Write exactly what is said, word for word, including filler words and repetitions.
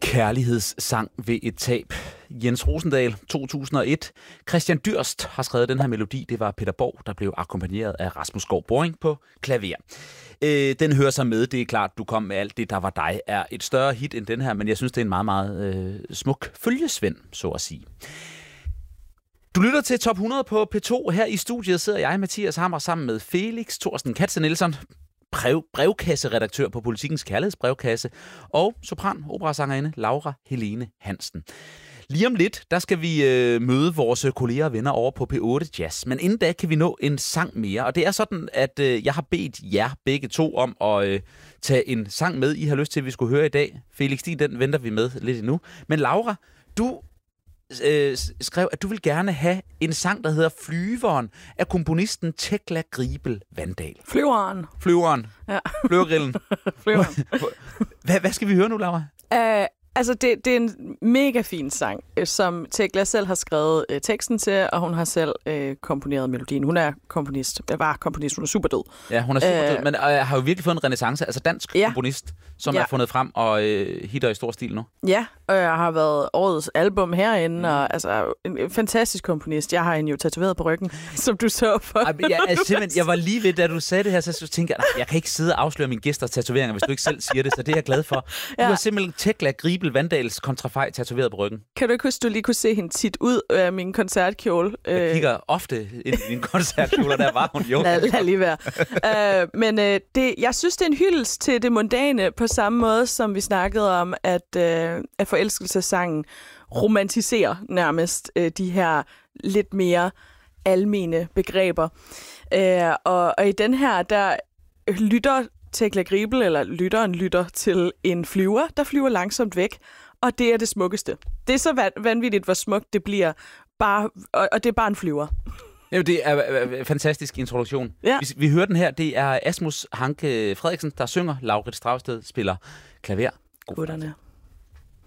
Kærlighedssang ved et tab. Jens Rosendal, to tusind og et. Christian Dürst har skrevet den her melodi. Det var Peter Borg, der blev akkompagneret af Rasmus Skov Boring på klaver. Øh, den hører sig med. Det er klart, du kom med alt det, der var dig, er et større hit end den her, men jeg synes, det er en meget, meget øh, smuk følgesvend, så at sige. Du lytter til Top hundrede på P to. Her i studiet sidder jeg, Mathias Hammer, sammen med Felix Thorsten Katze-Nielsen, brev, brevkasseredaktør på Politikens Kærlighedsbrevkasse, og sopran operasangerinde Laura Helene Hansen. Lige om lidt, der skal vi øh, møde vores kolleger og venner over på P otte Jazz. Men inden da kan vi nå en sang mere. Og det er sådan, at øh, jeg har bedt jer begge to om at øh, tage en sang med, I har lyst til, at vi skulle høre i dag. Felix, den venter vi med lidt endnu. Men Laura, du øh, skrev, at du vil gerne have en sang, der hedder Flyveren, af komponisten Tekla Gribel Vandal. Flyveren. Flyveren. Ja. Flyvergrillen. Flyveren. hvad, hvad skal vi høre nu, Laura? Uh, altså, det, det er en mega fin sang, som Tekla selv har skrevet uh, teksten til, og hun har selv uh, komponeret melodien. Hun er komponist. Jeg var komponist. Hun er super død. Ja, hun er super død, uh, men uh, har jo virkelig fået en renæssance. Altså dansk ja. komponist, som ja. er fundet frem og uh, hitter i stor stil nu. Ja, og jeg har været årets album herinde, mm. og altså en, en fantastisk komponist. Jeg har hende jo tatoveret på ryggen, som du så for. Ej, jeg, altså, simpelthen, jeg var lige ved, da du sagde det her, så tænkte jeg, jeg kan ikke sidde og afsløre mine gæsters tatoveringer, hvis du ikke selv siger det, så det er jeg glad for. Du ja. har simpelthen Tekla Gribel Vandals kontrafej tatoveret på ryggen. Kan du ikke huske, du lige kunne se hende tit ud af min koncertkjole? Jeg kigger ofte ind i din koncertkjole, og der var hun jo. Lad, lad lige være. uh, men uh, det, jeg synes, det er en hyldest til det mondane, på samme måde, som vi snakkede om, at, uh, at forelskelsessangen romantiserer nærmest uh, de her lidt mere almene begreber. Uh, og, og i den her, der lytter Tekla Gribel, eller lytteren lytter til en flyver, der flyver langsomt væk, og det er det smukkeste. Det er så vanvittigt, hvor smukt det bliver, bare, og, og det er bare en flyver. Ja, det er en fantastisk introduktion. Ja. Vi, vi hører den her, det er Asmus Hanke Frederiksen, der synger. Laurits Dragsted spiller klaver. God Gutterne.